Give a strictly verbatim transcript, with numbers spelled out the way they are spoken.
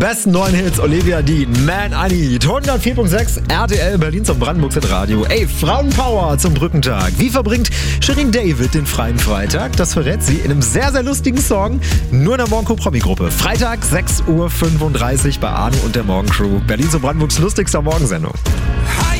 besten neuen Hits, Olivia Dean, Man I Need, hundertvier Komma sechs R T L Berlin zum Brandenburgs Radio. Ey, Frauenpower zum Brückentag. Wie verbringt Shirin David den freien Freitag? Das verrät sie in einem sehr, sehr lustigen Song, nur in der Morgenco-Promi-Gruppe. Freitag, sechs Uhr fünfunddreißig bei Arno und der Morgencrew. Berlin zum Brandenburgs lustigster Morgensendung.